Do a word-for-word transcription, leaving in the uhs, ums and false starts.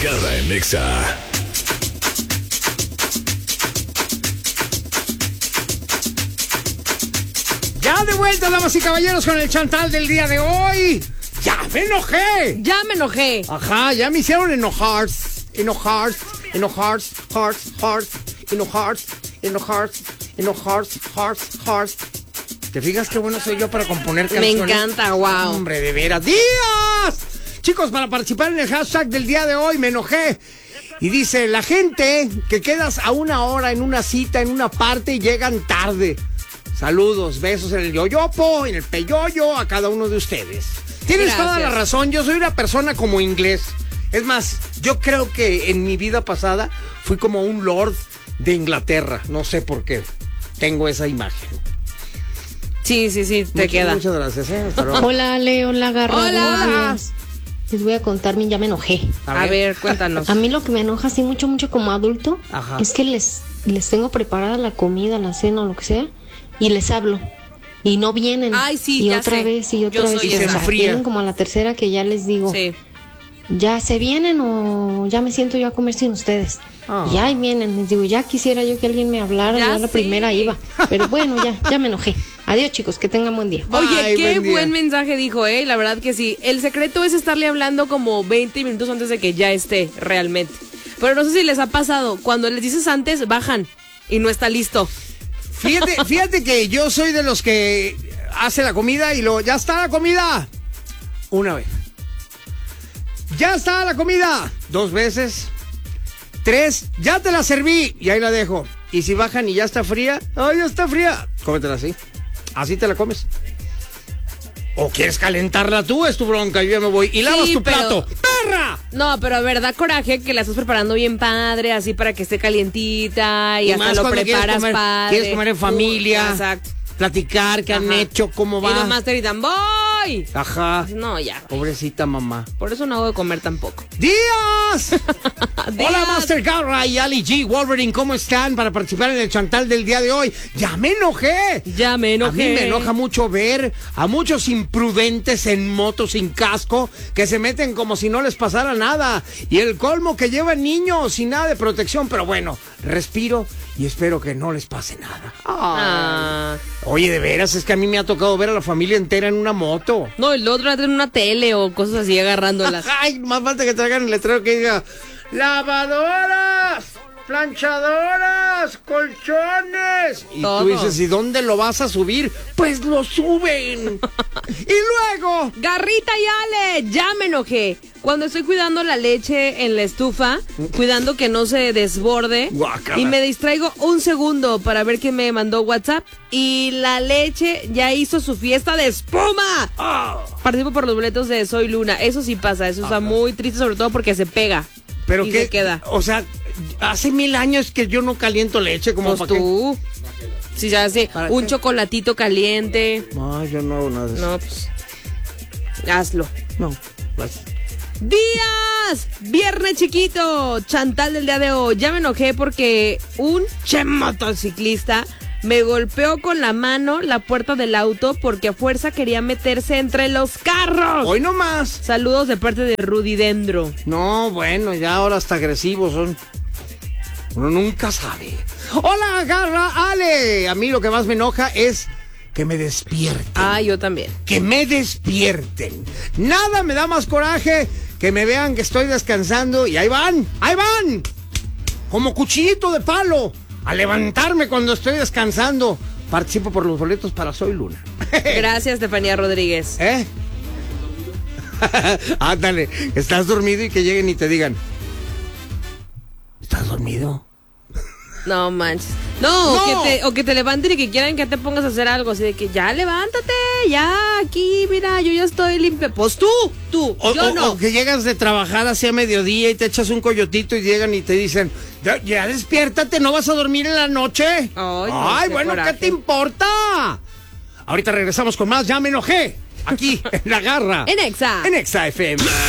Garra en Nexa. Ya de vuelta, damas y caballeros, con el chantal del día de hoy. ¡Ya me enojé! Ya me enojé. Ajá, ya me hicieron enojar. Enojar, enojar, hearts, hearts, enojar, enojar, enojar, hearts, hearts. ¿Te fijas qué bueno soy yo para componer canciones? Me encanta, wow. Hombre, de veras. ¡Días! Chicos, para participar en el hashtag del día de hoy, me enojé. Y dice, la gente que quedas a una hora en una cita, en una parte y llegan tarde. Saludos, besos en el yoyopo, en el peyoyo, a cada uno de ustedes. Tienes Gracias. toda la razón, yo soy una persona como inglés. Es más, yo creo que en mi vida pasada fui como un lord de Inglaterra. No sé por qué tengo esa imagen. Sí, sí, sí, te Muchas, queda. Muchas gracias, ¿eh? Hasta luego. Hola, Ale, hola, Garra. Hola. buenos días. Les voy a contar, mi ya me enojé. A ver, cuéntanos. A mí lo que me enoja así mucho, mucho como adulto, Ajá. es que les, les tengo preparada la comida, la cena o lo que sea, y les hablo. Y no vienen. Ay, sí, y ya otra sé. vez, y Yo otra vez. soy Y se esa. enfrían. Vienen como a la tercera que ya les digo, Sí. ya se vienen o ya me siento yo a comer sin ustedes. Ah. Y ahí vienen, les digo, ya quisiera yo que alguien me hablara, Ya ya la sé. primera iba. Pero bueno, ya, ya me enojé. Adiós, chicos, que tengan buen día. Oye, Bye, qué buen día. buen mensaje dijo, ¿eh? La verdad que sí. El secreto es estarle hablando como veinte minutos antes de que ya esté realmente. Pero no sé si les ha pasado. Cuando les dices antes, bajan y no está listo. Fíjate, fíjate que yo soy de los que hace la comida y luego, ¿ya está la comida? Una vez. ¿Ya está la comida? Dos veces. Tres, ya te la serví y ahí la dejo. Y si bajan y ya está fría, ¡ay, ya está fría! Cómetela así. Así te la comes. ¿O quieres calentarla tú? Es tu bronca, yo ya me voy. Y lavas Sí, tu pero- plato. ¡Perra! No, pero a ver, da coraje que la estás preparando bien padre, así para que esté calientita y, Y hasta más lo cuando quieres preparas comer- padre. quieres comer en familia. Uh, exacto. Platicar, qué han Ajá. hecho, cómo va. Y nomás te gritan, ¡voy! Ajá. No, ya. Pobrecita mamá. Por eso no hago de comer tampoco. ¡Días! Hola, Días. Master Garra y Ali G. Wolverine, ¿cómo están? Para participar en el chantal del día de hoy. ¡Ya me enojé! Ya me enojé. A mí me enoja mucho ver a muchos imprudentes en moto sin casco que se meten como si no les pasara nada. Y el colmo que llevan niños sin nada de protección. Pero bueno, respiro y espero que no les pase nada. Ay. Ah. Oye, de veras, es que a mí me ha tocado ver a la familia entera en una moto. No, el otro en una tele o cosas así agarrándolas. Ay, más falta que traigan el letrero que diga lavadoras, planchadoras, colchones. Y Todo. tú dices, ¿y dónde lo vas a subir? Pues lo suben. Y luego, Garrita y Ale, ya me enojé. Cuando estoy cuidando la leche en la estufa, cuidando que no se desborde, Guácala. y me distraigo un segundo para ver quién me mandó WhatsApp, y la leche ya hizo su fiesta de espuma. ah, Participo por los boletos de Soy Luna. Eso sí pasa, eso está muy triste, sobre todo porque se pega. pero y qué se queda. O sea, hace mil años que yo no caliento leche como Pues para qué. tú. Si se hace ¿Para un qué? chocolatito caliente. No, yo no hago nada de eso. No, pues. Hazlo. No, gracias. ¡Días! Viernes chiquito, chantal del día de hoy. Ya me enojé porque un che motociclista me golpeó con la mano la puerta del auto porque a fuerza quería meterse entre los carros. Hoy no más. Saludos de parte de Rudy Dendro. No, bueno, ya ahora hasta agresivos son. Uno nunca sabe. Hola, Garra, Ale. A mí lo que más me enoja es que me despierten. Ah, yo también. Que me despierten. Nada me da más coraje que me vean que estoy descansando y ahí van, ahí van. Como cuchillito de palo. A levantarme cuando estoy descansando. Participo por los boletos para Soy Luna. Gracias, Estefanía Rodríguez. ¿Eh? Ándale, estás dormido y que lleguen y te digan, ¿estás dormido? No manches. No, No. O, que te, o que te levanten y que quieran que te pongas a hacer algo. Así de que ya levántate, ya aquí, mira, yo ya estoy limpia. Pues tú, tú, O, yo o- no. o que llegas de trabajar hacia mediodía y te echas un coyotito y llegan y te dicen, ya, ya despiértate, ¿no vas a dormir en la noche? Ay, no, qué bueno, coraje. ¿qué te importa? Ahorita regresamos con más, ya me enojé. Aquí, en La Garra. En Exa. En Exa F M.